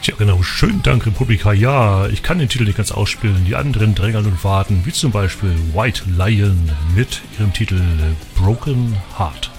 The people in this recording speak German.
Tja, genau. Schönen Dank, Republika. Ja, ich kann den Titel nicht ganz ausspielen. Die anderen drängeln und warten, wie zum Beispiel White Lion mit ihrem Titel Broken Heart.